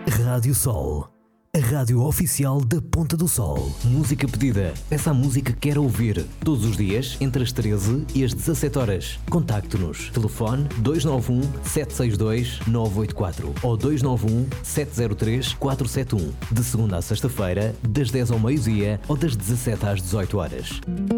Rádio Sol, a rádio oficial da Ponta do Sol. Música pedida. Peça a música que quer ouvir. Todos os dias, entre as 13 e as 17 horas. Contacte-nos. Telefone 291 762 984 ou 291 703 471. De segunda a sexta-feira, das 10 ao meio-dia ou das 17 às 18 horas.